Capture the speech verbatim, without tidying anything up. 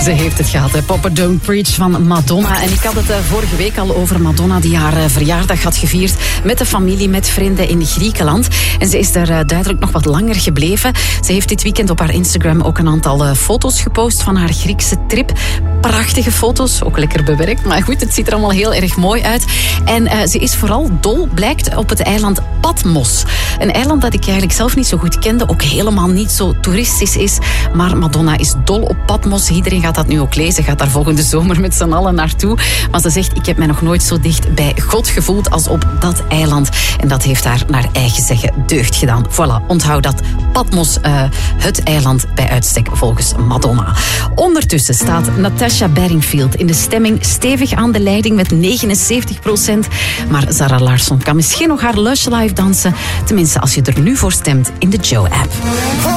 Ze heeft het gehad, hè. Papa Don't Preach van Madonna. En ik had het uh, vorige week al over Madonna die haar uh, verjaardag had gevierd met de familie, met vrienden in Griekenland. En ze is daar uh, duidelijk nog wat langer gebleven. Ze heeft dit weekend op haar Instagram ook een aantal uh, foto's gepost van haar Griekse trip. Prachtige foto's, ook lekker bewerkt. Maar goed, het ziet er allemaal heel erg mooi uit. En uh, ze is vooral dol, blijkt, op het eiland Patmos. Een eiland dat ik eigenlijk zelf niet zo goed kende, ook helemaal niet zo toeristisch is. Maar Madonna is dol op Patmos. Iedereen gaat dat nu ook lezen, gaat daar volgende zomer met z'n allen naartoe. Maar ze zegt, ik heb mij nog nooit zo dicht bij God gevoeld als op dat eiland. En dat heeft haar naar eigen zeggen deugd gedaan. Voilà, onthoud dat. Patmos, uh, het eiland bij uitstek volgens Madonna. Ondertussen staat Natasha Bedingfield in de stemming stevig aan de leiding met negenenzeventig procent. Maar Zara Larsson kan misschien nog haar Lush Live dansen. Tenminste, als je er nu voor stemt in de Joe-app.